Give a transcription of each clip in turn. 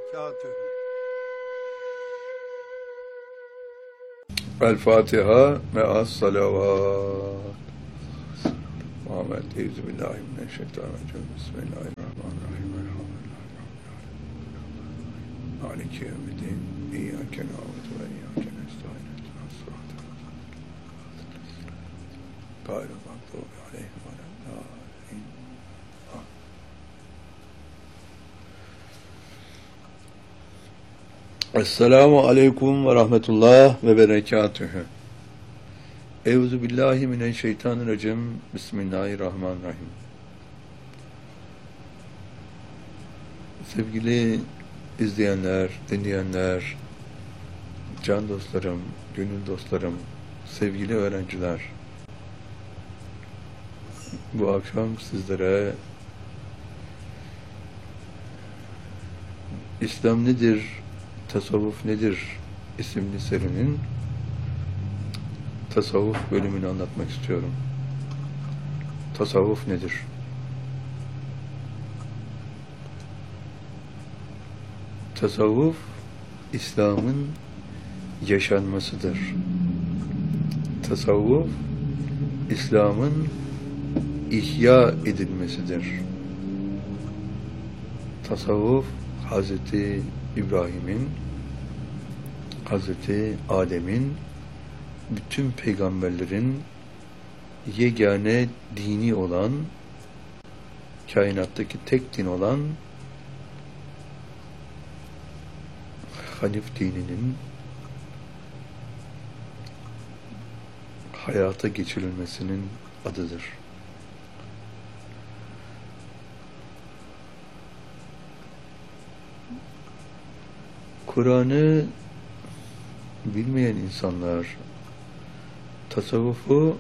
berekatühü. El Fatiha ve as-salavat. Muhammed Euzubillahimineşşeytanirracim. Bismillahirrahmanirrahim. Maliki yevmiddin. İyyâke na'budu ve iyyâke nestaîn. İhdinas sıratal mustaqîm. Gayril mağdûbi aleyhim ve lad-dâllîn. Esselamu aleyküm ve rahmetullah ve berekatühü. Euzubillahimineşşeytanirracim. Bismillahirrahmanirrahim. Sevgili izleyenler, dinleyenler, can dostlarım, gönül dostlarım, sevgili öğrenciler, bu akşam sizlere İslam nedir, tasavvuf nedir isimli serinin tasavvuf bölümünü anlatmak istiyorum. Tasavvuf nedir? Tasavvuf, İslam'ın yaşanmasıdır. Tasavvuf, İslam'ın ihya edilmesidir. Tasavvuf, Hazreti İbrahim'in, Hazreti Adem'in, bütün peygamberlerin yegane dini olan, kainattaki tek din olan Hanif dininin hayata geçirilmesinin adıdır. Kur'an'ı bilmeyen insanlar tasavvufu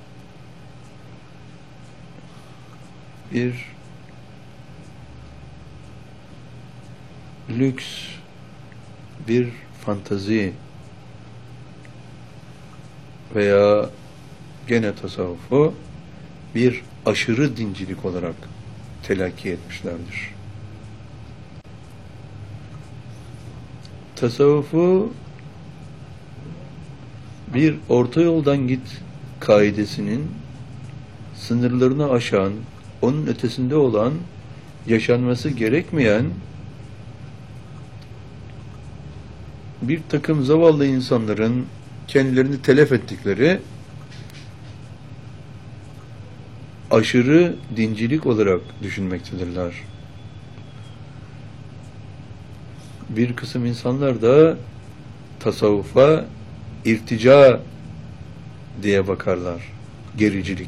bir lüks, bir fantazi veya gene tasavvufu bir aşırı dincilik olarak telakki etmişlerdir. Tasavvufu bir orta yoldan git kaidesinin sınırlarını aşan, onun ötesinde olan, yaşanması gerekmeyen bir takım zavallı insanların kendilerini telef ettikleri aşırı dincilik olarak düşünmektedirler. Bir kısım insanlar da tasavvufa irtica diye bakarlar. Gericilik.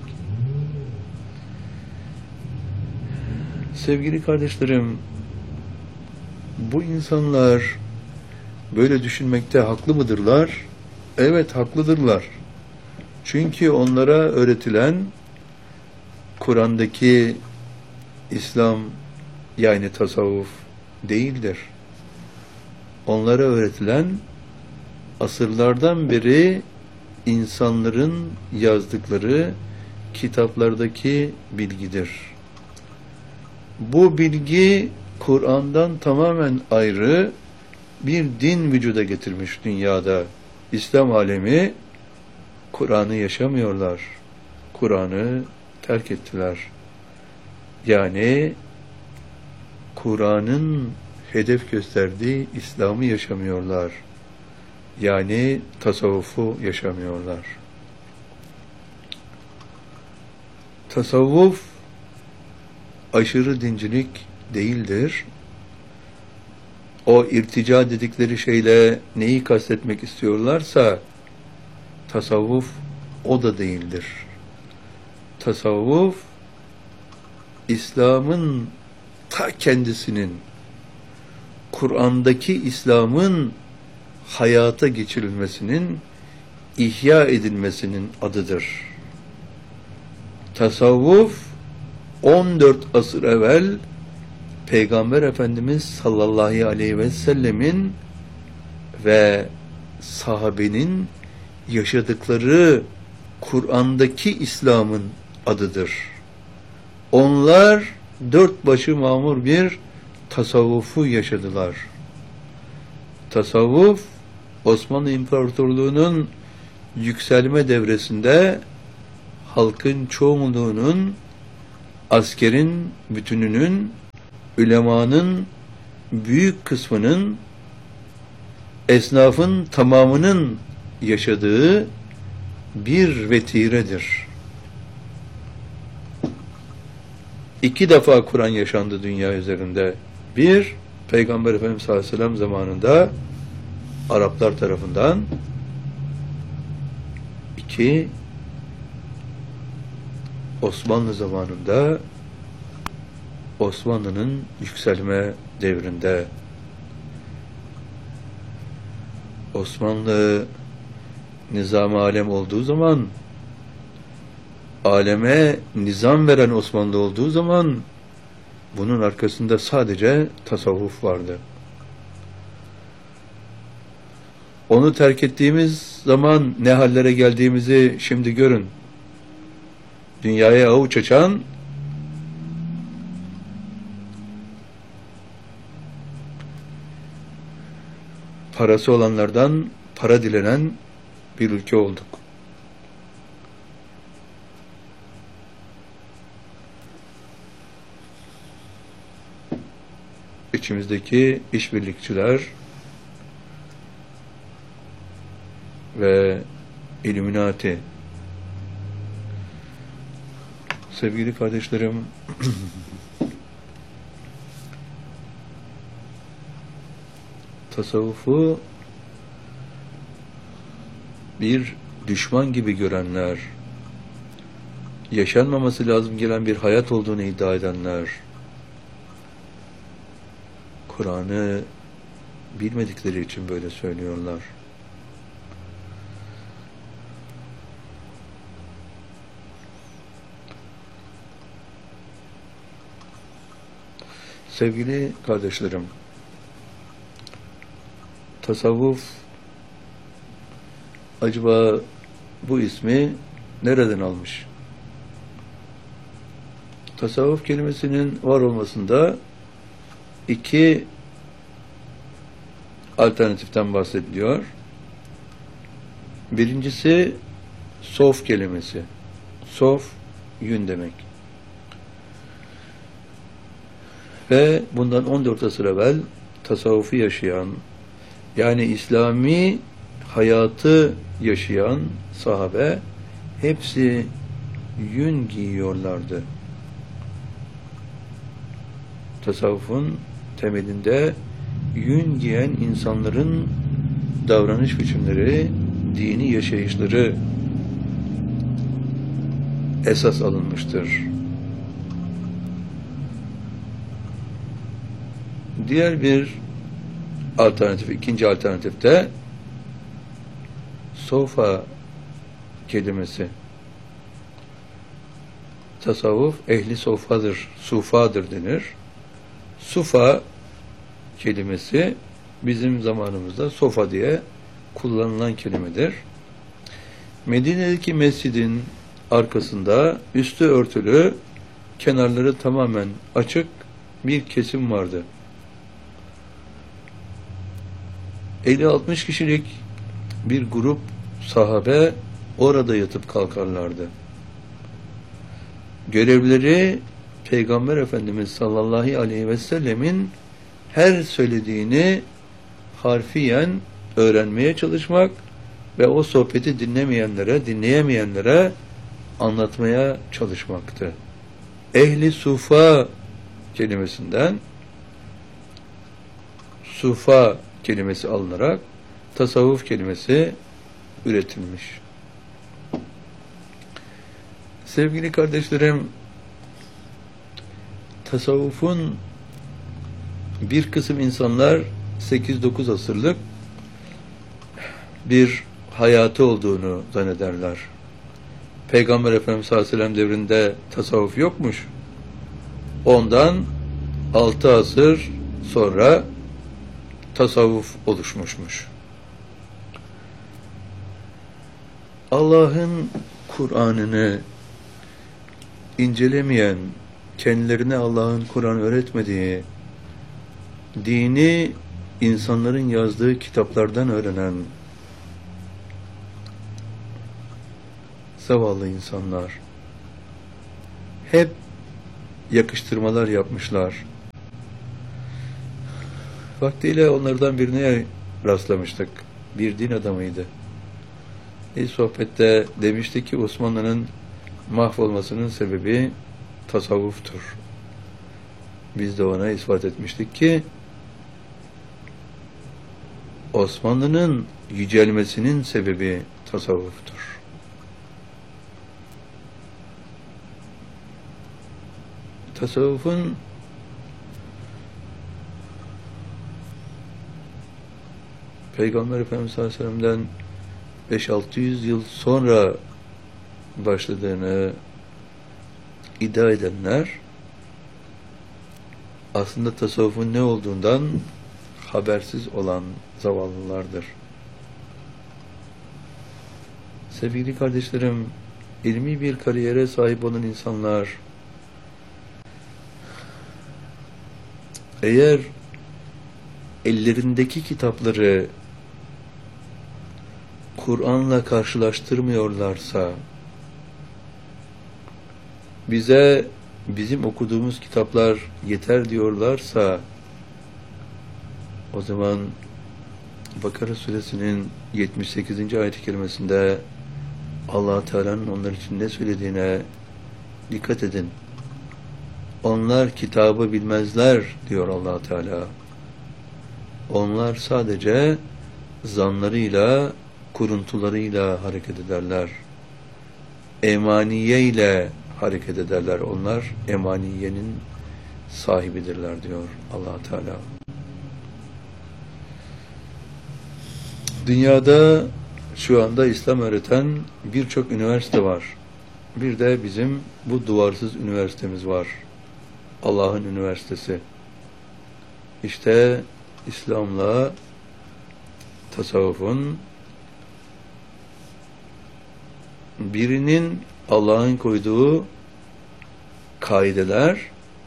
Sevgili kardeşlerim, bu insanlar böyle düşünmekte haklı mıdırlar? Evet, haklıdırlar. Çünkü onlara öğretilen Kur'an'daki İslam yani tasavvuf değildir. Onlara öğretilen asırlardan beri insanların yazdıkları kitaplardaki bilgidir. Bu bilgi Kur'an'dan tamamen ayrı bir din vücuda getirmiş dünyada. İslam alemi Kur'an'ı yaşamıyorlar. Kur'an'ı terk ettiler. Yani Kur'an'ın hedef gösterdiği İslam'ı yaşamıyorlar. Yani tasavvufu yaşamıyorlar. Tasavvuf aşırı dincilik değildir. O irtica dedikleri şeyle neyi kastetmek istiyorlarsa tasavvuf o da değildir. Tasavvuf İslam'ın ta kendisinin, Kur'an'daki İslam'ın hayata geçirilmesinin, ihya edilmesinin adıdır. Tasavvuf 14 asır evvel Peygamber Efendimiz sallallahu aleyhi ve sellemin ve sahabenin yaşadıkları Kur'an'daki İslam'ın adıdır. Onlar dört başı mamur bir tasavvufu yaşadılar. Tasavvuf, Osmanlı İmparatorluğu'nun yükselme devresinde halkın çoğunluğunun, askerin bütününün, ülemanın büyük kısmının, esnafın tamamının yaşadığı bir vetiredir. 2 defa Kur'an yaşandı dünya üzerinde. Bir, Peygamber Efendimiz sallallahu aleyhi ve sellem zamanında Araplar tarafından. 2, Osmanlı zamanında, Osmanlı'nın yükselme devrinde. Osmanlı nizam-ı alem olduğu zaman, aleme nizam veren Osmanlı olduğu zaman, bunun arkasında sadece tasavvuf vardı. Onu terk ettiğimiz zaman ne hallere geldiğimizi şimdi görün. Dünyaya avuç açan, parası olanlardan para dilenen bir ülke olduk. İçimizdeki işbirlikçiler ve İlluminati. Sevgili kardeşlerim, tasavvufu bir düşman gibi görenler, yaşanmaması lazım gelen bir hayat olduğunu iddia edenler, Kur'an'ı bilmedikleri için böyle söylüyorlar. Sevgili kardeşlerim, tasavvuf acaba bu ismi nereden almış? Tasavvuf kelimesinin var olmasında 2 alternatiften bahsediliyor. Birincisi sof kelimesi. Sof, yün demek. Ve bundan 14 asır evvel tasavvufu yaşayan, yani İslami hayatı yaşayan sahabe hepsi yün giyiyorlardı. Tasavvufun temelinde yün giyen insanların davranış biçimleri, dini yaşayışları esas alınmıştır. Diğer bir alternatif, ikinci alternatifte sofa kelimesi. Tasavvuf ehli sofadır, sufadır denir. Sufa kelimesi bizim zamanımızda sofa diye kullanılan kelimedir. Medine'deki mescidin arkasında üstü örtülü, kenarları tamamen açık bir kesim vardı. 50-60 kişilik bir grup sahabe orada yatıp kalkarlardı. Görevleri Peygamber Efendimiz sallallahu aleyhi ve sellemin her söylediğini harfiyen öğrenmeye çalışmak ve o sohbeti dinleyemeyenlere anlatmaya çalışmaktı. Ehli sufa kelimesinden sufa kelimesi alınarak tasavvuf kelimesi üretilmiş. Sevgili kardeşlerim, tasavvufun bir kısım insanlar 8-9 asırlık bir hayatı olduğunu zannederler. Peygamber Efendimiz sallallahu aleyhi ve sellem devrinde tasavvuf yokmuş. Ondan 6 asır sonra tasavvuf oluşmuşmuş. Allah'ın Kur'an'ını incelemeyen, kendilerine Allah'ın Kur'an öğretmediği, dini insanların yazdığı kitaplardan öğrenen zavallı insanlar hep yakıştırmalar yapmışlar. Vaktiyle onlardan birine rastlamıştık. Bir din adamıydı. Sohbette demişti ki Osmanlı'nın mahvolmasının sebebi tasavvuftur. Biz de ona ispat etmiştik ki Osmanlı'nın yücelmesinin sebebi tasavvuftur. Tasavvufun Peygamber Efendimiz sallallahu aleyhi ve sellem'den 500-600 yıl sonra başladığını iddia edenler aslında tasavvufun ne olduğundan habersiz olan zavallılardır. Sevgili kardeşlerim, ilmi bir kariyere sahip olan insanlar eğer ellerindeki kitapları Kur'an'la karşılaştırmıyorlarsa, bize bizim okuduğumuz kitaplar yeter diyorlarsa, o zaman Bakara suresinin 78. ayet-i kerimesinde Allah Teala'nın onlar için ne söylediğine dikkat edin. Onlar kitabı bilmezler diyor Allah Teala. Onlar sadece zanlarıyla, kuruntularıyla hareket ederler. Emaniye ile hareket ederler. Onlar emaniyenin sahibidirler diyor Allah Teala. Dünyada şu anda İslam öğreten birçok üniversite var. Bir de bizim bu duvarsız üniversitemiz var. Allah'ın üniversitesi. İşte İslam'la tasavvufun birinin Allah'ın koyduğu kaideler,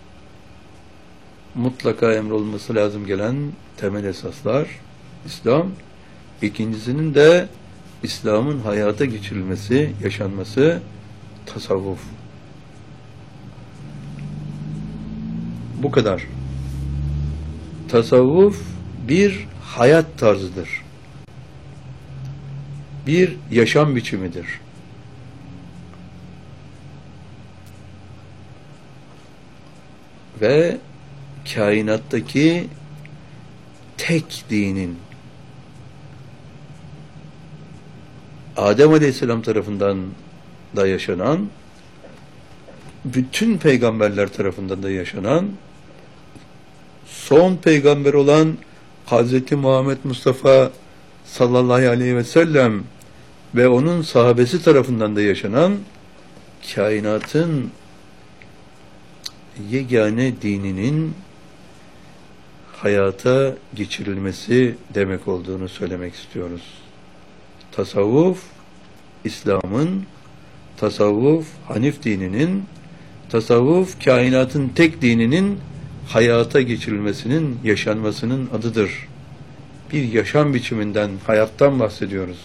mutlaka emrolunması lazım gelen temel esaslar İslam, ikincisinin de İslam'ın hayata geçirilmesi, yaşanması tasavvuf. Bu kadar. Tasavvuf bir hayat tarzıdır. Bir yaşam biçimidir. Ve kainattaki tek dinin Adem Aleyhisselam tarafından da yaşanan, bütün peygamberler tarafından da yaşanan, son peygamber olan Hz. Muhammed Mustafa sallallahu aleyhi ve sellem ve onun sahabesi tarafından da yaşanan kainatın yegane dininin hayata geçirilmesi demek olduğunu söylemek istiyoruz. Tasavvuf, İslam'ın, tasavvuf, Hanif dininin, tasavvuf, kainatın tek dininin hayata geçirilmesinin, yaşanmasının adıdır. Bir yaşam biçiminden, hayattan bahsediyoruz.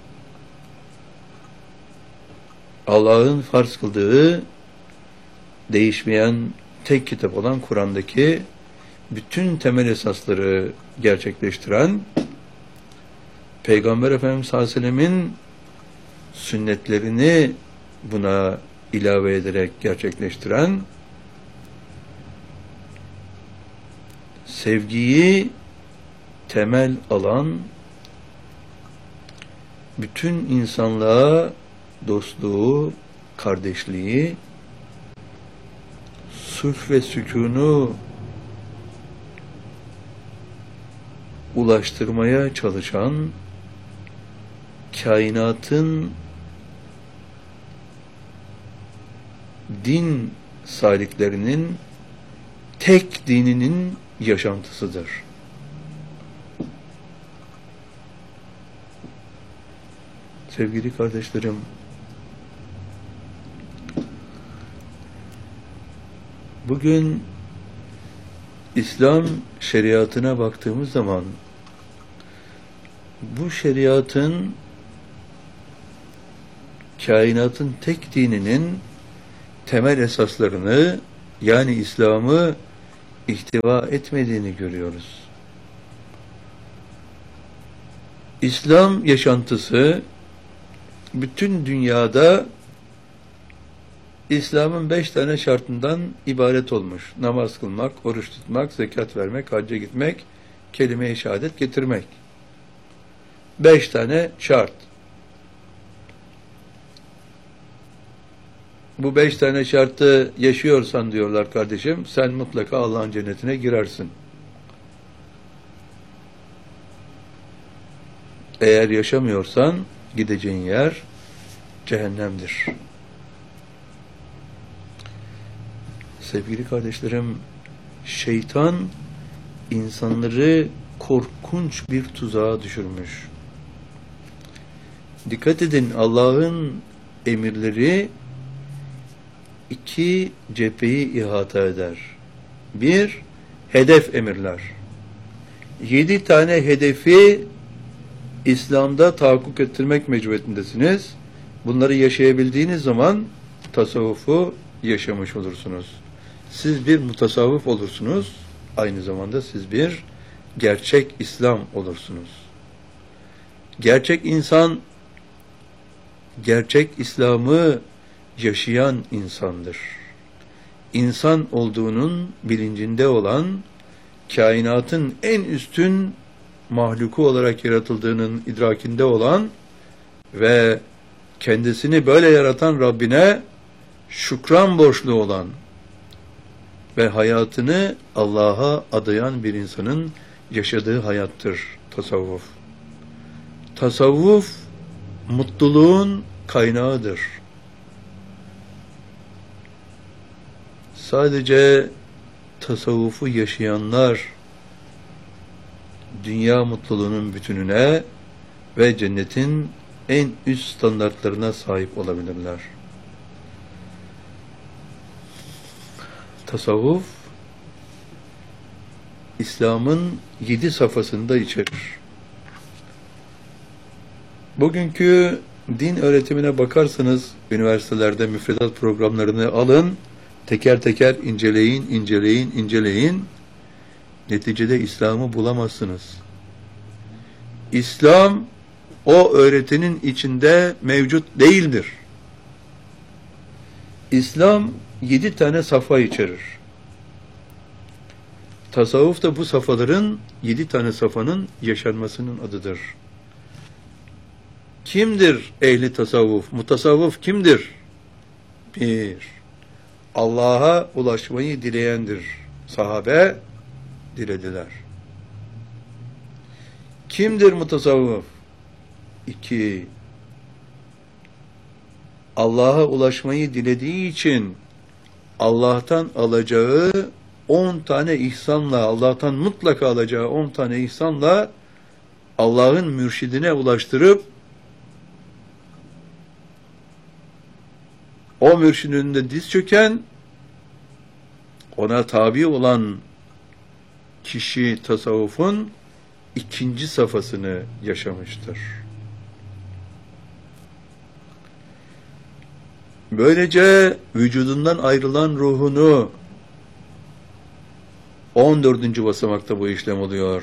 Allah'ın farz kıldığı, değişmeyen tek kitap olan Kur'an'daki bütün temel esasları gerçekleştiren, Peygamber Efendimiz sallallahu aleyhi ve sellemin sünnetlerini buna ilave ederek gerçekleştiren, sevgiyi temel alan, bütün insanlığa dostluğu, kardeşliği, sulh ve sükûnu ulaştırmaya çalışan, kainatın din saliklerinin tek dininin yaşantısıdır. Sevgili kardeşlerim, bugün İslam şeriatına baktığımız zaman bu şeriatın kainatın tek dininin temel esaslarını, yani İslam'ı ihtiva etmediğini görüyoruz. İslam yaşantısı bütün dünyada İslam'ın 5 tane şartından ibaret olmuş. Namaz kılmak, oruç tutmak, zekat vermek, hacca gitmek, kelime-i şehadet getirmek. 5 tane şart. Bu 5 tane şartı yaşıyorsan diyorlar kardeşim, sen mutlaka Allah'ın cennetine girersin. Eğer yaşamıyorsan gideceğin yer cehennemdir. Sevgili kardeşlerim, şeytan insanları korkunç bir tuzağa düşürmüş. Dikkat edin, Allah'ın emirleri 2 cepheyi ihata eder. 1, hedef emirler. 7 tane hedefi İslam'da tahakkuk ettirmek mecburiyetindesiniz. Bunları yaşayabildiğiniz zaman tasavvufu yaşamış olursunuz. Siz bir mutasavvıf olursunuz. Aynı zamanda siz bir gerçek İslam olursunuz. Gerçek insan, gerçek İslam'ı yaşayan insandır. İnsan olduğunun bilincinde olan, kainatın en üstün mahluku olarak yaratıldığının idrakinde olan ve kendisini böyle yaratan Rabbine şükran borçlu olan ve hayatını Allah'a adayan bir insanın yaşadığı hayattır tasavvuf. Tasavvuf mutluluğun kaynağıdır. Sadece tasavvufu yaşayanlar dünya mutluluğunun bütününe ve cennetin en üst standartlarına sahip olabilirler. Tasavvuf, İslam'ın 7 safhasını da içerir. Bugünkü din öğretimine bakarsanız, üniversitelerde müfredat programlarını alın, teker teker inceleyin. Neticede İslam'ı bulamazsınız. İslam, o öğretinin içinde mevcut değildir. İslam 7 tane safha içerir. Tasavvuf da bu safhaların 7 tane safhanın yaşanmasının adıdır. Kimdir ehli tasavvuf? Mutasavvuf kimdir? 1. Allah'a ulaşmayı dileyendir. Sahabe dilediler. Kimdir mutasavvuf? 2. Allah'a ulaşmayı dilediği için Allah'tan alacağı 10 tane ihsanla, Allah'tan mutlaka alacağı 10 tane ihsanla Allah'ın mürşidine ulaştırıp o mürşidin önünde diz çöken, ona tabi olan kişi tasavvufun 2. safhasını yaşamıştır. Böylece vücudundan ayrılan ruhunu 14. basamakta bu işlem oluyor.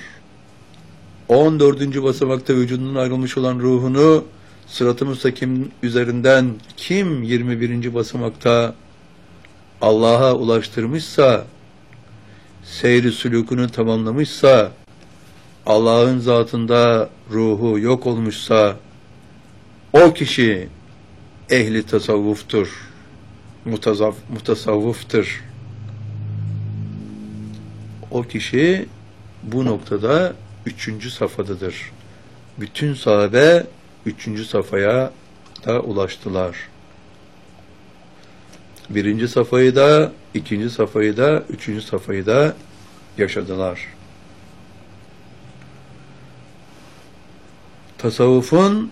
14. basamakta vücudundan ayrılmış olan ruhunu Sırat-ı Müstakim üzerinden kim 21. basamakta Allah'a ulaştırmışsa, seyri sülûkünü tamamlamışsa, Allah'ın zatında ruhu yok olmuşsa, o kişi ehli tasavvuftur, mutasavvıftır. O kişi bu noktada 3. safhadadır. Bütün sahabe 3. safhaya da ulaştılar. 1. safhayı da, 2. safhayı da, 3. safhayı da yaşadılar. Tasavvufun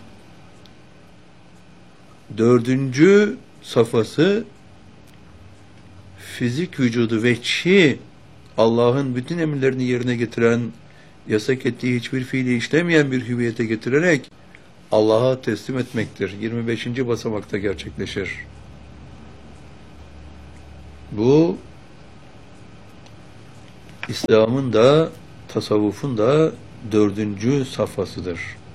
4. safhası fizik vücudu veçhi Allah'ın bütün emirlerini yerine getiren, yasak ettiği hiçbir fiili işlemeyen bir hüviyete getirerek Allah'a teslim etmektir. 25. basamakta gerçekleşir. Bu, İslam'ın da, tasavvufun da 4. safhasıdır.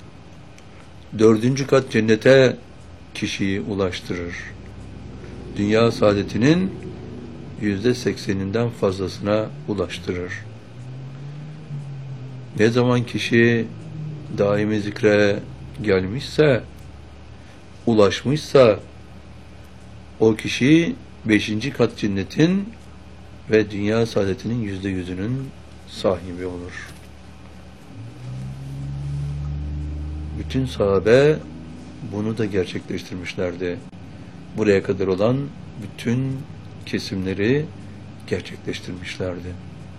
4. kat cennete kişiyi ulaştırır. Dünya saadetinin %80'inden fazlasına ulaştırır. Ne zaman kişi daimi zikre gelmişse, ulaşmışsa, o kişi 5. kat cennetin ve dünya saadetinin %100'ünün sahibi olur. Bütün sahabe bunu da gerçekleştirmişlerdi. Buraya kadar olan bütün kesimleri gerçekleştirmişlerdi.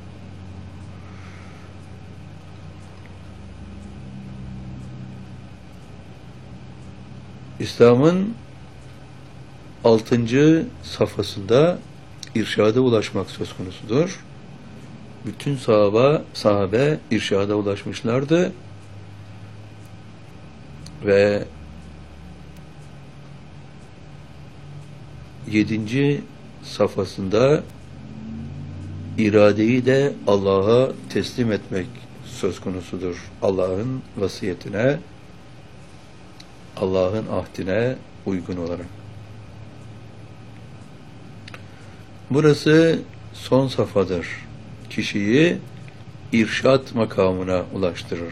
İslam'ın 6. safhasında irşada ulaşmak söz konusudur. Bütün sahabe irşada ulaşmışlardı ve 7. safhasında iradeyi de Allah'a teslim etmek söz konusudur. Allah'ın vasiyetine, Allah'ın ahdine uygun olarak. Burası son safhadır. Kişiyi irşat makamına ulaştırır.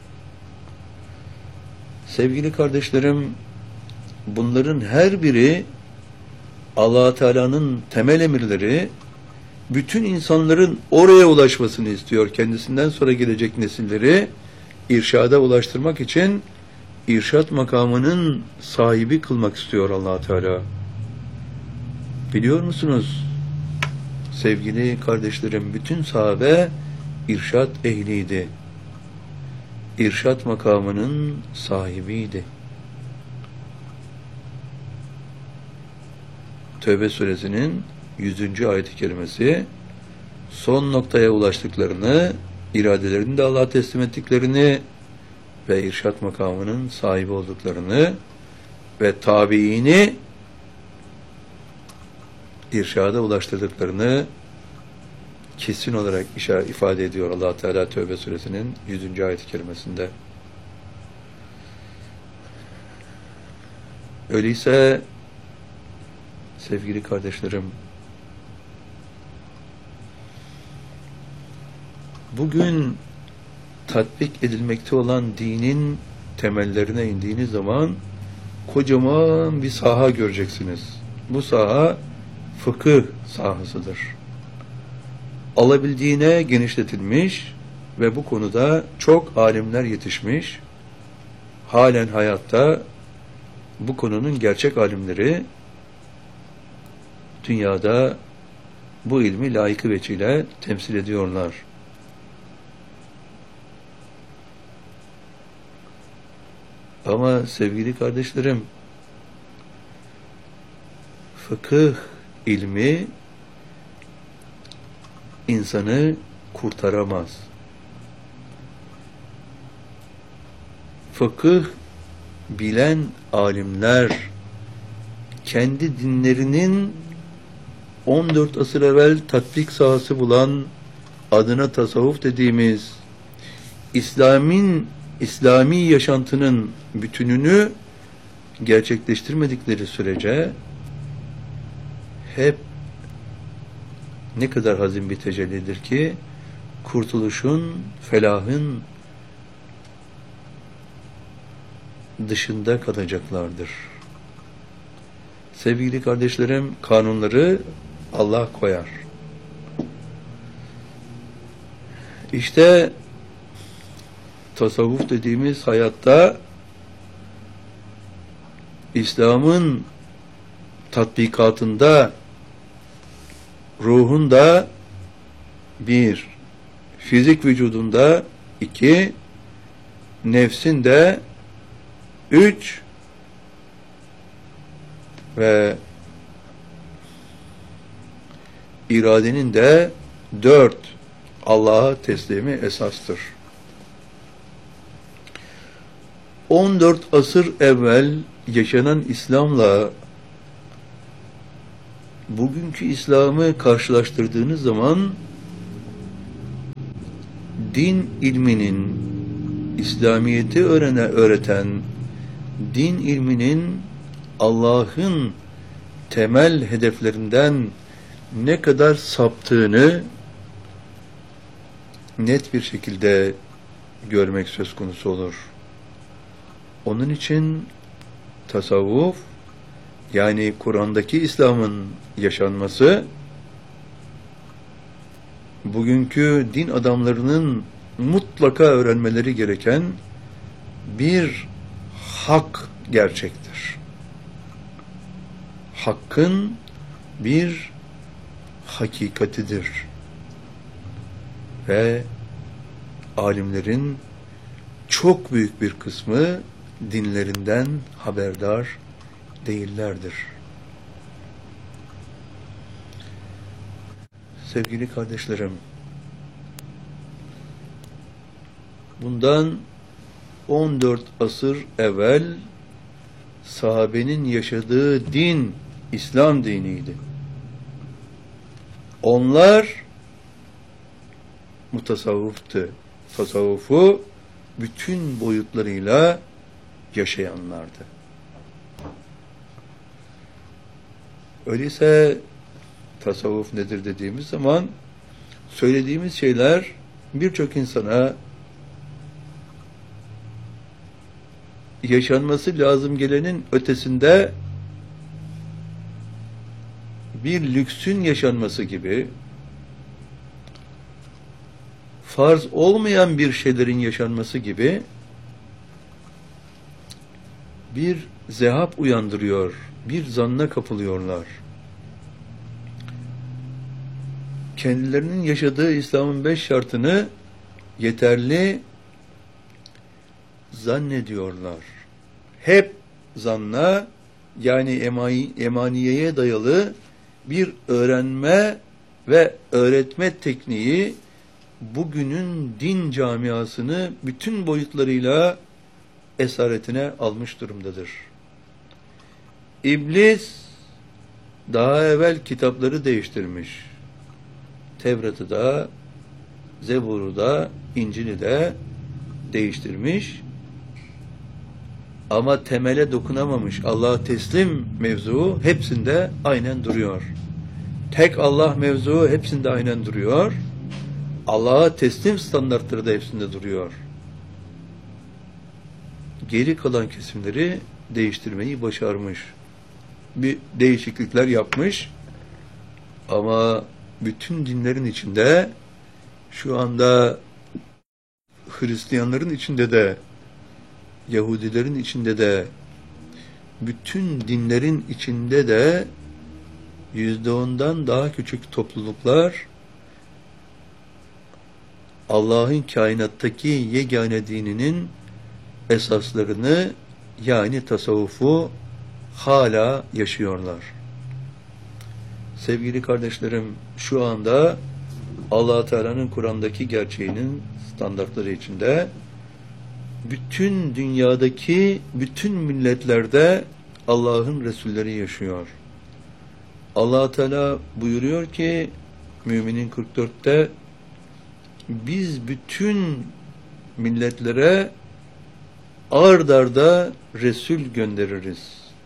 Sevgili kardeşlerim, bunların her biri Allah Teala'nın temel emirleri, bütün insanların oraya ulaşmasını istiyor. Kendisinden sonra gelecek nesilleri irşada ulaştırmak için irşat makamının sahibi kılmak istiyor Allah Teala. Biliyor musunuz? Sevgili kardeşlerim, bütün sahabe irşat ehliydi. İrşat makamının sahibiydi. Tevbe suresinin 100. ayet-i kerimesi, son noktaya ulaştıklarını, iradelerini de Allah'a teslim ettiklerini ve irşat makamının sahibi olduklarını ve tabiini irşada ulaştırdıklarını kesin olarak ifade ediyor Allah Teala Tevbe suresinin 100. ayet-i kerimesinde. Öyleyse sevgili kardeşlerim, bugün tatbik edilmekte olan dinin temellerine indiğiniz zaman kocaman bir saha göreceksiniz. Bu saha fıkıh sahasıdır. Alabildiğine genişletilmiş ve bu konuda çok alimler yetişmiş. Halen hayatta bu konunun gerçek alimleri dünyada bu ilmi layıkı veçile temsil ediyorlar. Ama sevgili kardeşlerim, fıkıh ilmi insanı kurtaramaz. Fıkıh bilen alimler kendi dinlerinin 14 asır evvel tatbik sahası bulan, adına tasavvuf dediğimiz İslami yaşantının bütününü gerçekleştirmedikleri sürece hep ne kadar hazin bir tecellidir ki kurtuluşun, felahın dışında kalacaklardır. Sevgili kardeşlerim, kanunları Allah koyar. İşte tasavvuf dediğimiz hayatta İslam'ın tatbikatında ruhunda 1, fizik vücudunda 2, nefsinde 3 ve iradenin de 4. Allah'a teslimi esastır. 14 asır evvel yaşanan İslam'la bugünkü İslam'ı karşılaştırdığınız zaman din ilminin, İslamiyet'i öğreten din ilminin Allah'ın temel hedeflerinden ne kadar saptığını net bir şekilde görmek söz konusu olur. Onun için tasavvuf, yani Kur'an'daki İslam'ın yaşanması, bugünkü din adamlarının mutlaka öğrenmeleri gereken bir hak gerçektir. Hakkın bir hakikatidir. Ve alimlerin çok büyük bir kısmı dinlerinden haberdar değillerdir. Sevgili kardeşlerim, bundan 14 asır evvel sahabenin yaşadığı din İslam diniydi. Onlar mutasavvıftı. Tasavvufu bütün boyutlarıyla yaşayanlardı. Öyleyse tasavvuf nedir dediğimiz zaman söylediğimiz şeyler birçok insana yaşanması lazım gelenin ötesinde bir lüksün yaşanması gibi, farz olmayan bir şeylerin yaşanması gibi bir zehap uyandırıyor, bir zanna kapılıyorlar. Kendilerinin yaşadığı İslam'ın 5 şartını yeterli zannediyorlar. Hep zanna, yani emaniyeye dayalı bir öğrenme ve öğretme tekniği bugünün din camiasını bütün boyutlarıyla esaretine almış durumdadır. İblis daha evvel kitapları değiştirmiş. Tevrat'ı da, Zebur'u da, İncil'i de değiştirmiş. Ama temele dokunamamış. Allah'a teslim mevzuu hepsinde aynen duruyor. Tek Allah mevzuu hepsinde aynen duruyor. Allah'a teslim standartları da hepsinde duruyor. Geri kalan kesimleri değiştirmeyi başarmış. Bir değişiklikler yapmış. Ama bütün dinlerin içinde, şu anda Hristiyanların içinde de, Yahudilerin içinde de, bütün dinlerin içinde de %10'dan daha küçük topluluklar Allah'ın kainattaki yegane dininin esaslarını, yani tasavvufu hala yaşıyorlar. Sevgili kardeşlerim, şu anda Allah Teala'nın Kur'an'daki gerçeğinin standartları içinde bütün dünyadaki bütün milletlerde Allah'ın Resulleri yaşıyor. Allah Teala buyuruyor ki Müminin 44'te, biz bütün milletlere ard arda Resul göndeririz.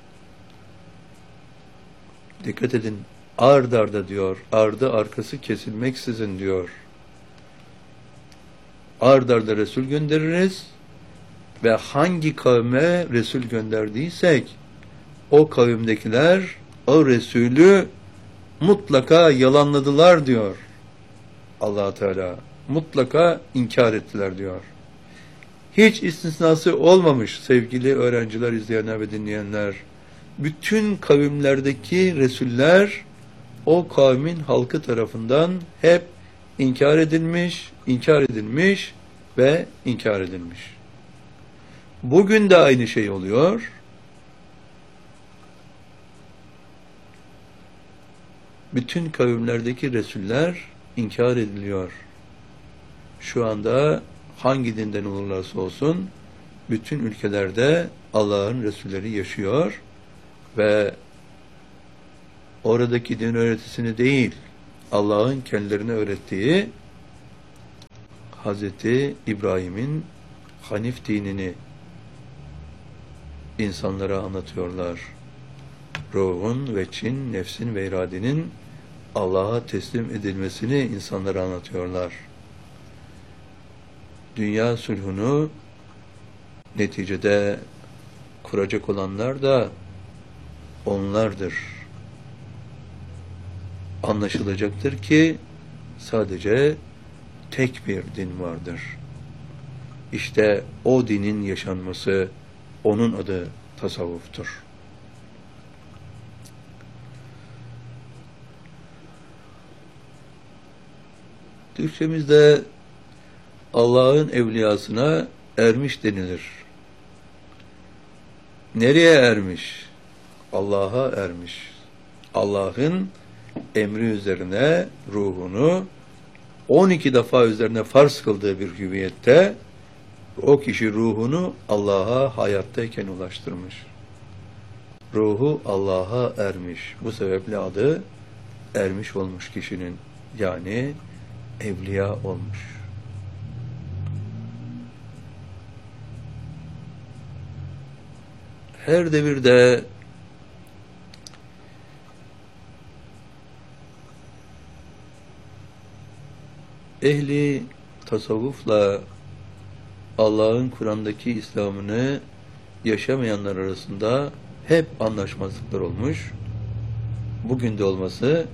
Dikkat edin, ard arda diyor. Ardı arkası kesilmeksizin diyor. Ard arda Resul göndeririz ve hangi kavme Resul gönderdiysek o kavimdekiler o Resulü mutlaka yalanladılar diyor Allah Teala. Mutlaka inkar ettiler diyor. Hiç istisnası olmamış sevgili öğrenciler, izleyenler ve dinleyenler. Bütün kavimlerdeki Resuller o kavmin halkı tarafından hep inkar edilmiş ve inkar edilmiş. Bugün de aynı şey oluyor. Bütün kavimlerdeki Resuller inkar ediliyor. Şu anda hangi dinden olurlarsa olsun bütün ülkelerde Allah'ın Resulleri yaşıyor ve oradaki din öğretisini değil, Allah'ın kendilerine öğrettiği Hazreti İbrahim'in Hanif dinini insanlara anlatıyorlar. Ruhun ve çin, nefsin ve iradenin Allah'a teslim edilmesini insanlara anlatıyorlar. Dünya sulhunu neticede kuracak olanlar da onlardır. Anlaşılacaktır ki sadece tek bir din vardır. İşte o dinin yaşanması, onun adı tasavvuftur. Türkçemizde Allah'ın evliyasına ermiş denilir. Nereye ermiş? Allah'a ermiş. Allah'ın emri üzerine ruhunu 12 defa üzerine farz kıldığı bir hüviyette o kişi ruhunu Allah'a hayattayken ulaştırmış. Ruhu Allah'a ermiş. Bu sebeple adı ermiş olmuş kişinin, yani evliya olmuş. Her devirde ehli tasavvufla Allah'ın Kur'an'daki İslam'ını yaşamayanlar arasında hep anlaşmazlıklar olmuş. Bugün de olması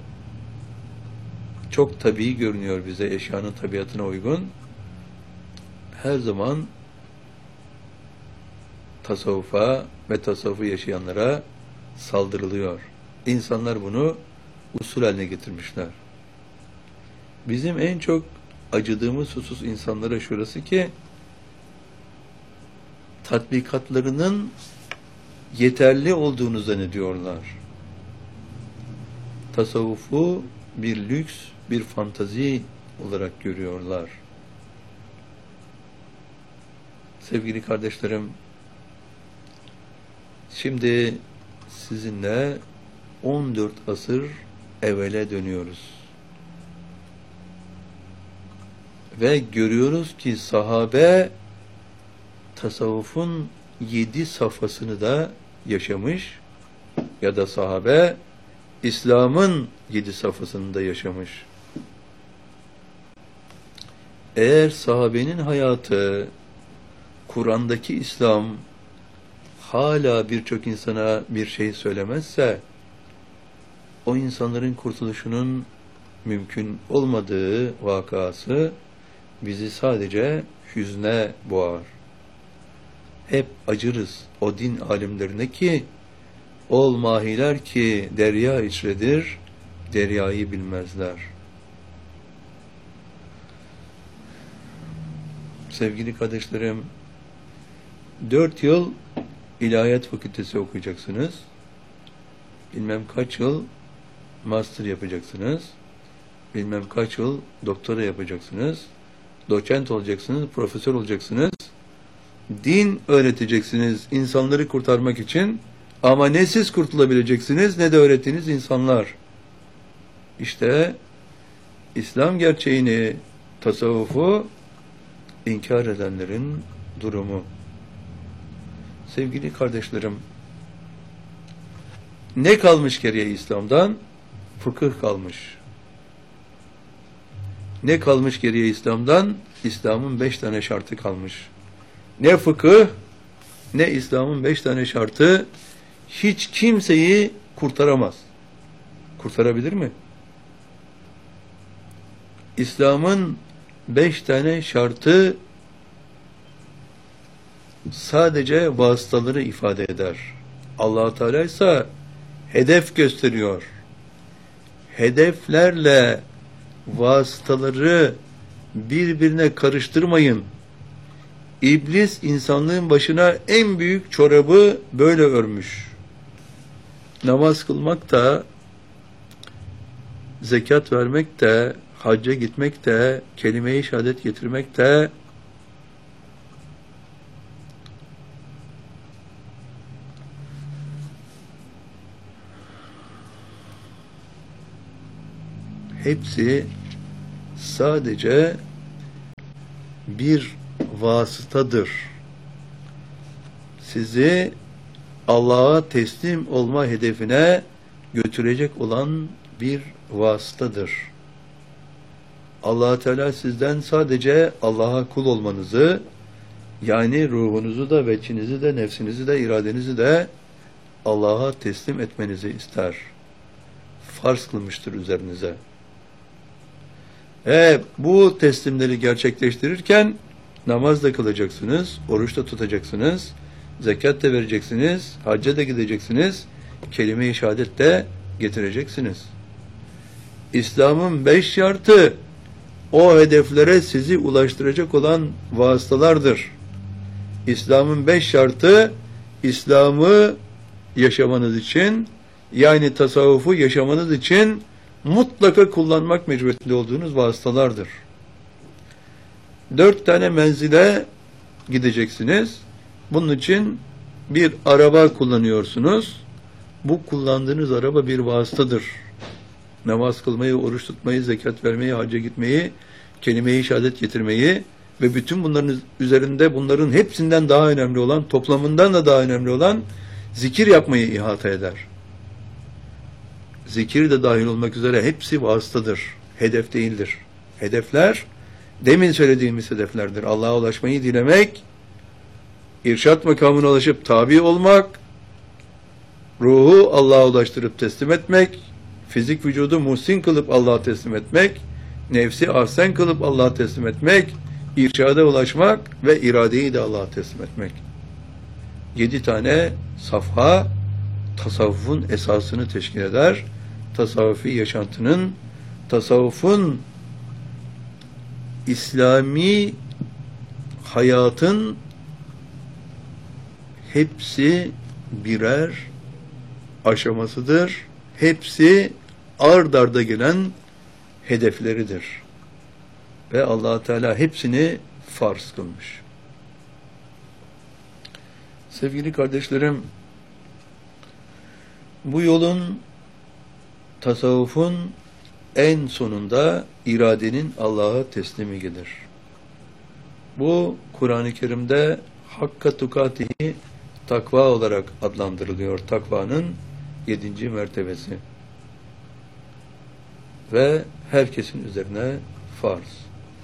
çok tabii görünüyor bize, eşyanın tabiatına uygun. Her zaman tasavvufa ve tasavvufu yaşayanlara saldırılıyor. İnsanlar bunu usul haline getirmişler. Bizim en çok acıdığımız husus insanlara şurası ki tatbikatlarının yeterli olduğunu zannediyorlar. Tasavvufu bir lüks, bir fantazi olarak görüyorlar. Sevgili kardeşlerim, şimdi sizinle 14 asır evvele dönüyoruz. Ve görüyoruz ki sahabe tasavvufun 7 safhasını da yaşamış ya da sahabe İslam'ın 7 safhasını da yaşamış. Eğer sahabenin hayatı, Kur'an'daki İslam hala birçok insana bir şey söylemezse, o insanların kurtuluşunun mümkün olmadığı vakası bizi sadece hüzne boğar. Hep acırız o din alimlerine ki, ol mahiler ki derya içredir, deryayı bilmezler. Sevgili kardeşlerim, 4 yıl İlahiyat Fakültesi okuyacaksınız. Bilmem kaç yıl master yapacaksınız. Bilmem kaç yıl doktora yapacaksınız. Doçent olacaksınız, profesör olacaksınız. Din öğreteceksiniz insanları kurtarmak için. Ama ne siz kurtulabileceksiniz ne de öğrettiğiniz insanlar. İşte İslam gerçeğini, tasavvufu inkar edenlerin durumu. Sevgili kardeşlerim, ne kalmış geriye İslam'dan? Fıkıh kalmış. Ne kalmış geriye İslam'dan? İslam'ın 5 tane şartı kalmış. Ne fıkıh, ne İslam'ın 5 tane şartı hiç kimseyi kurtaramaz. Kurtarabilir mi? İslam'ın 5 tane şartı sadece vasıtaları ifade eder. Allah Teala ise hedef gösteriyor. Hedeflerle vasıtaları birbirine karıştırmayın. İblis insanlığın başına en büyük çorabı böyle örmüş. Namaz kılmak da, zekat vermek de, hacca gitmek de, kelime-i şehadet getirmek de, hepsi sadece bir vasıtadır. Sizi Allah'a teslim olma hedefine götürecek olan bir vasıtadır. Allah Teala sizden sadece Allah'a kul olmanızı, yani ruhunuzu da, veçinizi de, nefsinizi de, iradenizi de Allah'a teslim etmenizi ister. Farz kılmıştır üzerinize. Bu teslimleri gerçekleştirirken namaz da kılacaksınız, oruç da tutacaksınız, zekat da vereceksiniz, hacca da gideceksiniz, kelime-i şehadet de getireceksiniz. İslam'ın 5 şartı o hedeflere sizi ulaştıracak olan vasıtalardır. İslam'ın 5 şartı İslam'ı yaşamanız için, yani tasavvufu yaşamanız için mutlaka kullanmak mecburiyetinde olduğunuz vasıtalardır. 4 tane menzile gideceksiniz. Bunun için bir araba kullanıyorsunuz. Bu kullandığınız araba bir vasıtadır. Namaz kılmayı, oruç tutmayı, zekat vermeyi, hacca gitmeyi, kelime-i şehadet getirmeyi ve bütün bunların üzerinde bunların hepsinden daha önemli olan, toplamından da daha önemli olan zikir yapmayı ihata eder. Zikir de dahil olmak üzere hepsi vasıtadır. Hedef değildir. Hedefler, demin söylediğimiz hedeflerdir. Allah'a ulaşmayı dilemek, irşat makamına ulaşıp tabi olmak, ruhu Allah'a ulaştırıp teslim etmek, fizik vücudu muhsin kılıp Allah'a teslim etmek, nefsi ahsen kılıp Allah'a teslim etmek, irşada ulaşmak ve iradeyi de Allah'a teslim etmek. 7 tane safha tasavvufun esasını teşkil eder. Tasavvufi yaşantının, tasavvufun, İslami hayatın hepsi birer aşamasıdır. Hepsi ard arda gelen hedefleridir. Ve Allah Teala hepsini farz kılmış. Sevgili kardeşlerim, bu yolun, tasavvufun en sonunda iradenin Allah'a teslimidir. Bu Kur'an-ı Kerim'de hakka tukatihi takva olarak adlandırılıyor. Takvanın 7. mertebesi. Ve herkesin üzerine farz.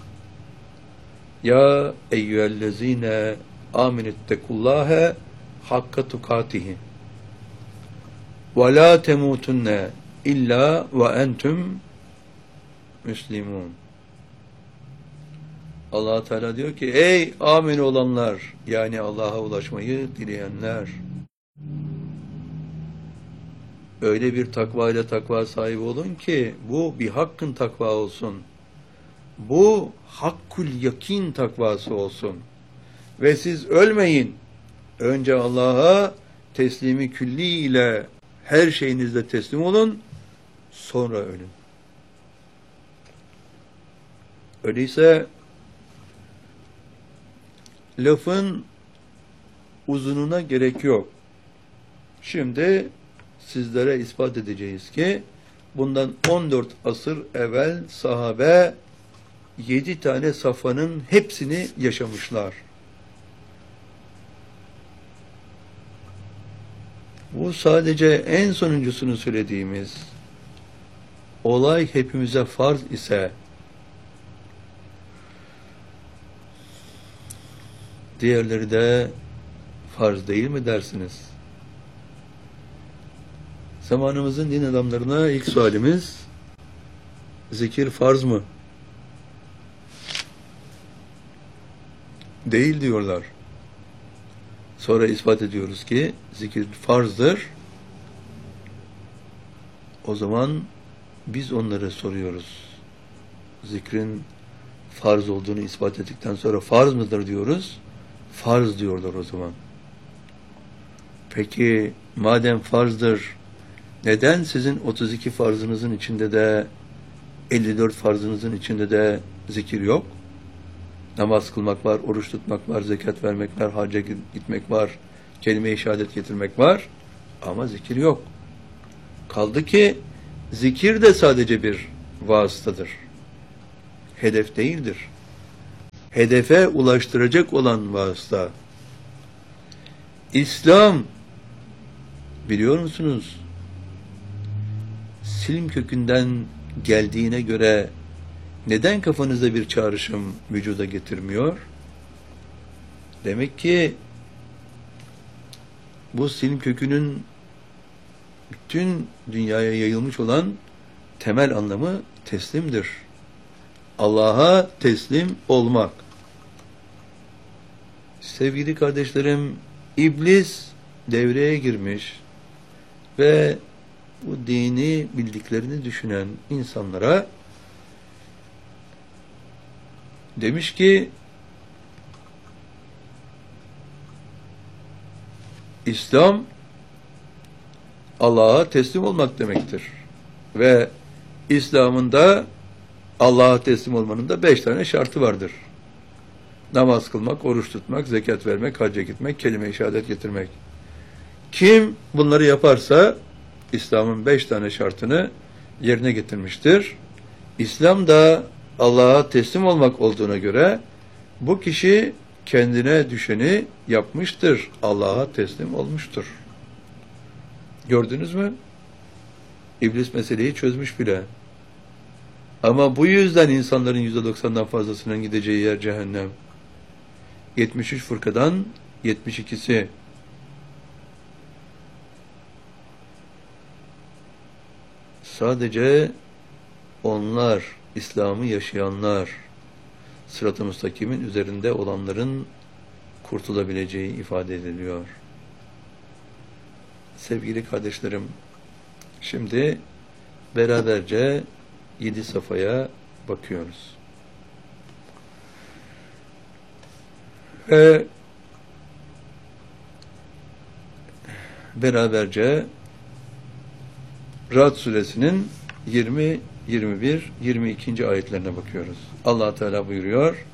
Ya eyyühellezine aminettekullâhe hakka tukatihi ve la temutunne illa ve entüm müslimun. Allah Teala diyor ki, ey amin olanlar, yani Allah'a ulaşmayı dileyenler, öyle bir takva ile takva sahibi olun ki bu bir hakkın takva olsun. Bu hakkul yakin takvası olsun. Ve siz ölmeyin. Önce Allah'a teslimi külli ile her şeyinizle teslim olun. Sonra ölün. Öyleyse lafın uzununa gerek yok. Şimdi sizlere ispat edeceğiz ki bundan 14 asır evvel sahabe 7 tane safhanın hepsini yaşamışlar. Bu sadece en sonuncusunu söylediğimiz olay hepimize farz ise diğerleri de farz değil mi dersiniz? Zamanımızın din adamlarına ilk sualimiz, zikir farz mı? Değil diyorlar. Sonra ispat ediyoruz ki zikir farzdır. O zaman biz onlara soruyoruz. Zikrin farz olduğunu ispat ettikten sonra farz mıdır diyoruz. Farz diyorlar o zaman. Peki madem farzdır, neden sizin 32 farzınızın içinde de 54 farzınızın içinde de zikir yok. Namaz kılmak var, oruç tutmak var, zekat vermek var, hacca gitmek var, kelime-i şehadet getirmek var. Ama zikir yok. Kaldı ki zikir de sadece bir vasıtadır. Hedef değildir. Hedefe ulaştıracak olan vasıta. İslam, biliyor musunuz, silm kökünden geldiğine göre neden kafanızda bir çağrışım vücuda getirmiyor? Demek ki bu silm kökünün bütün dünyaya yayılmış olan temel anlamı teslimdir. Allah'a teslim olmak. Sevgili kardeşlerim, İblis devreye girmiş ve bu dini bildiklerini düşünen insanlara demiş ki İslam Allah'a teslim olmak demektir. Ve İslam'ın da Allah'a teslim olmanın da 5 tane şartı vardır. Namaz kılmak, oruç tutmak, zekat vermek, hacca gitmek, kelime-i şehadet getirmek. Kim bunları yaparsa İslam'ın 5 tane şartını yerine getirmiştir. İslam da Allah'a teslim olmak olduğuna göre bu kişi kendine düşeni yapmıştır. Allah'a teslim olmuştur. Gördünüz mü? İblis meseleyi çözmüş bile. Ama bu yüzden insanların %90'dan fazlasının gideceği yer cehennem. 73 fırkadan 72'si sadece onlar, İslam'ı yaşayanlar, sırat-ı müstakimin üzerinde olanların kurtulabileceği ifade ediliyor. Sevgili kardeşlerim, şimdi beraberce 7 safhaya bakıyoruz. Ve beraberce Ra'd suresinin 20, 21, 22. ayetlerine bakıyoruz. Allah Teala buyuruyor: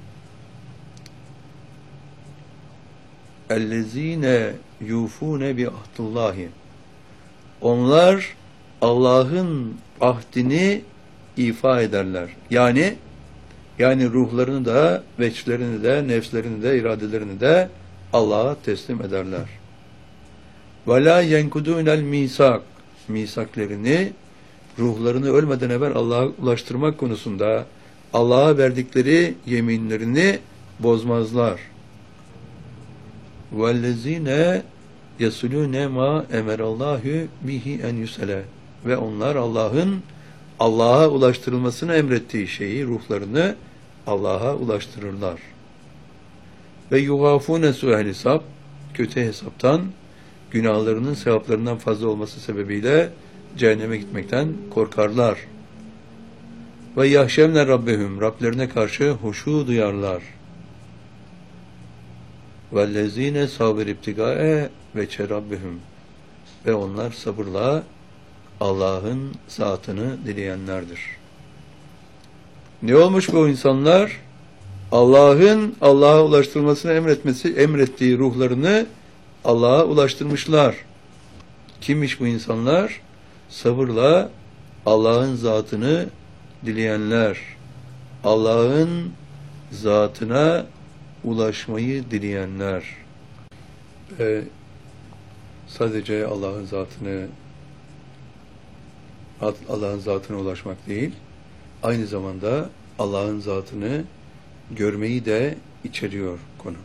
"Ellezine yufune bi ahdillahi." Onlar Allah'ın ahdini ifa ederler. Yani ruhlarını da, veçlerini de, nefslerini de, iradelerini de Allah'a teslim ederler. Ve la yenkudûnel misak. Misaklerini, ruhlarını ölmeden evvel Allah'a ulaştırmak konusunda Allah'a verdikleri yeminlerini bozmazlar. وَالَّذ۪ينَ يَسُلُونَ مَا اَمَرَ اللّٰهُ بِهِ اَنْ يُسَلَى. Ve onlar Allah'ın Allah'a ulaştırılmasını emrettiği şeyi, ruhlarını Allah'a ulaştırırlar. Ve yuhafune su'el hesap, kötü hesaptan, günahlarının sevaplarından fazla olması sebebiyle cehenneme gitmekten korkarlar. Ve yahşemne rabbehum, Rablerine karşı huşu duyarlar. Vellezine sabir ibtigae ve çerabbehum, ve onlar sabırla Allah'ın zatını dileyenlerdir. Ne olmuş bu insanlar? Allah'ın Allah'a ulaştırılmasını emrettiği ruhlarını Allah'a ulaştırmışlar. Kimmiş bu insanlar? Sabırla Allah'ın zatını dileyenler. Allah'ın zatına ulaşmayı dileyenler. Sadece Allah'ın zatına ulaşmak değil, aynı zamanda Allah'ın zatını görmeyi de içeriyor konu.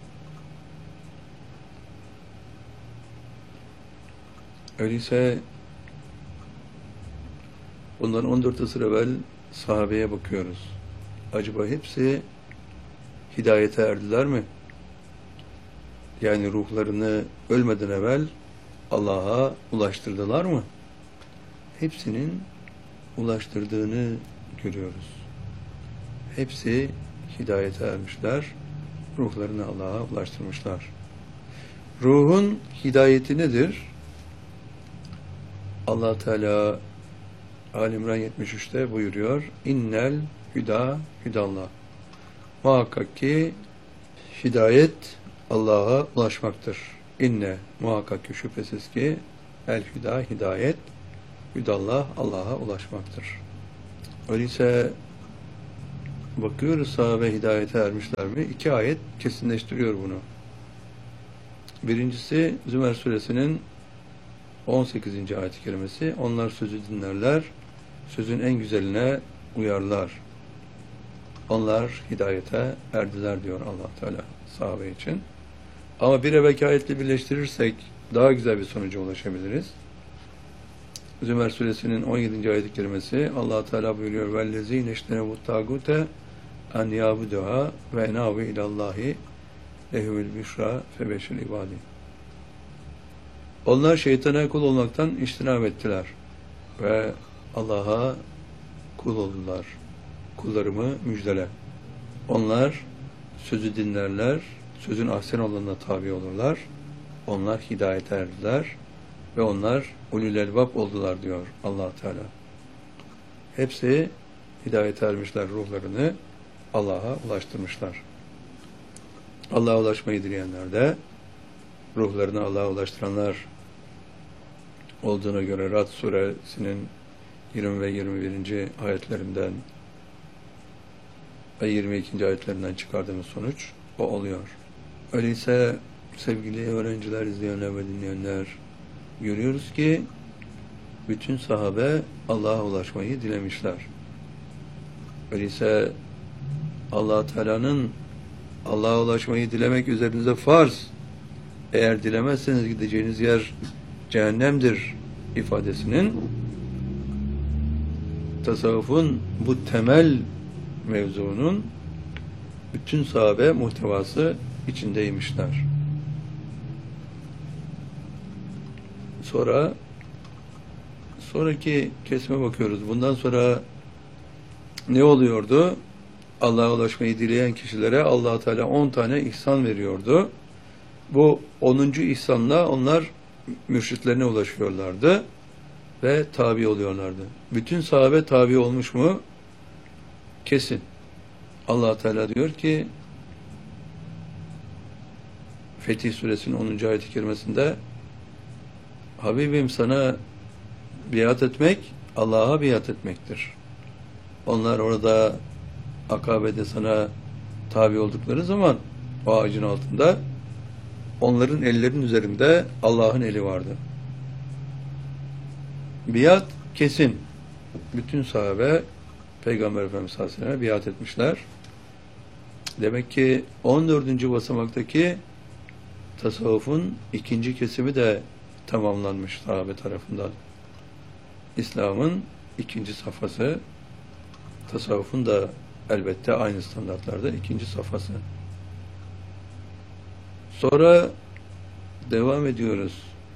Öyleyse bundan 14 asır evvel sahabeye bakıyoruz. Acaba hepsi hidayete erdiler mi? Yani ruhlarını ölmeden evvel Allah'a ulaştırdılar mı? Hepsinin ulaştırdığını görüyoruz. Hepsi hidayete ermişler, ruhlarını Allah'a ulaştırmışlar. Ruhun hidayeti nedir? Allah Teala Ali İmran 73'te buyuruyor. İnnel hüda hüdallah. Muhakkak ki hidayet Allah'a ulaşmaktır. İnne muhakkak ki şüphesiz ki el hüda hidayet hüdallah Allah'a ulaşmaktır. Öyleyse bakıyoruz sahabe hidayete ermişler mi? 2 ayet kesinleştiriyor bunu. Birincisi Zümer suresinin 18. ayet-i kerimesi. Onlar sözü dinlerler, sözün en güzeline uyarlar. Onlar hidayete erdiler diyor Allah Teala sahabe için. Ama bir evvelki ayetle birleştirirsek daha güzel bir sonuca ulaşabiliriz. Zümer suresinin 17. ayet-i kerimesi Allah Teala buyuruyor: "Vellezîne iştenebut tâgûte en yâbuduhâ ve enâbu ilallâhi lehumul büşrâ febeşir ibâdî." Onlar şeytana kul olmaktan iştinab ettiler ve Allah'a kul oldular. Kullarımı müjdele. Onlar sözü dinlerler, sözün ahsen olanına tabi olurlar. Onlar hidayete erdiler ve onlar ulul elbab oldular diyor Allah Teala. Hepsi hidayete ermişler, ruhlarını Allah'a ulaştırmışlar. Allah'a ulaşmayı dileyenler de ruhlarını Allah'a ulaştıranlar olduğuna göre Rad suresinin 20 ve 21. ayetlerinden ve 22. ayetlerinden çıkardığımız sonuç o oluyor. Öyleyse sevgili öğrenciler, izleyenler ve dinleyenler, görüyoruz ki bütün sahabe Allah'a ulaşmayı dilemişler. Öyleyse Allah Teala'nın Allah'a ulaşmayı dilemek üzerinize farz, eğer dilemezseniz gideceğiniz yer cehennemdir ifadesinin tasavvufun bu temel mevzunun bütün sahabe muhtevası içindeymişler. Sonraki kesme bakıyoruz. Bundan sonra ne oluyordu? Allah'a ulaşmayı dileyen kişilere Allah Teala 10 tane ihsan veriyordu. Bu 10. ihsanla onlar mürşitlerine ulaşıyorlardı ve tabi oluyorlardı. Bütün sahabe tabi olmuş mu? Kesin. Allah Teala diyor ki Fetih Suresinin 10. ayet-i kerimesinde Habibim sana biat etmek Allah'a biat etmektir. Onlar orada Akabe'de sana tabi oldukları zaman o ağacın altında onların ellerinin üzerinde Allah'ın eli vardı. Biat kesin. Bütün sahabe Peygamber Efendimiz sallallahu aleyhi ve sellem'e biat etmişler. Demek ki 14. basamaktaki tasavvufun 2. kesimi de tamamlanmış sahabe tarafından. İslam'ın 2. safhası, tasavvufun da elbette aynı standartlarda 2. safhası. Sonra devam ediyoruz.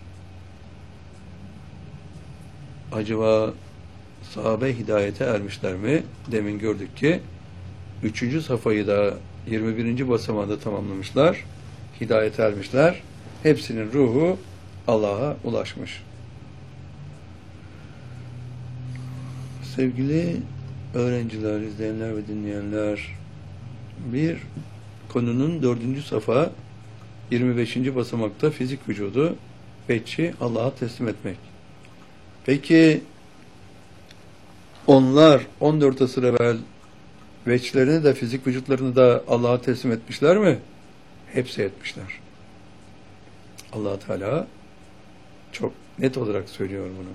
Acaba sahabe hidayete ermişler mi? Demin gördük ki 3. safhayı da 21. basamağında tamamlamışlar. Hidayete ermişler. Hepsinin ruhu Allah'a ulaşmış. Sevgili öğrenciler, izleyenler ve dinleyenler, bir konunun 4. safa 25. basamakta fizik vücudu veçi Allah'a teslim etmek. Peki onlar 14 asır evvel veçlerini de fizik vücutlarını da Allah'a teslim etmişler mi? Hepsi etmişler. Allah Teala çok net olarak söylüyor bunu.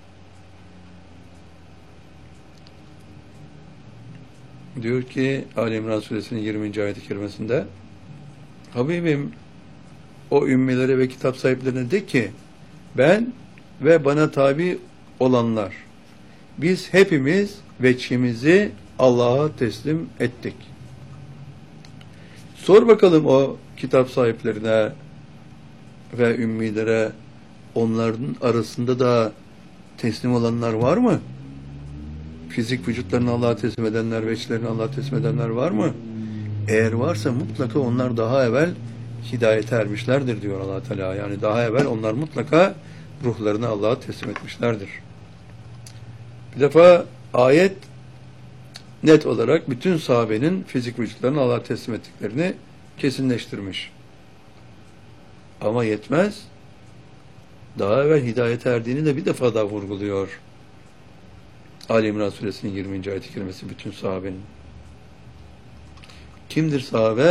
Diyor ki Ali İmran suresinin 20. ayet-i kerimesinde Habibim o ümmilere ve kitap sahiplerine de ki ben ve bana tabi olanlar biz hepimiz veçhimizi Allah'a teslim ettik. Sor bakalım o kitap sahiplerine ve ümmilere, onların arasında da teslim olanlar var mı? Fizik vücutlarını Allah'a teslim edenler, veçlerini Allah'a teslim edenler var mı? Eğer varsa mutlaka onlar daha evvel hidayete ermişlerdir diyor Allah Teala. Yani daha evvel onlar mutlaka ruhlarını Allah'a teslim etmişlerdir. Bir defa ayet net olarak bütün sahabenin fizik vücutlarını Allah'a teslim ettiklerini kesinleştirmiş. Ama yetmez. Daha evvel hidayete erdiğini de bir defa daha vurguluyor. Ali İmran Suresinin 20. ayet-i kerimesi bütün sahabenin. Kimdir sahabe?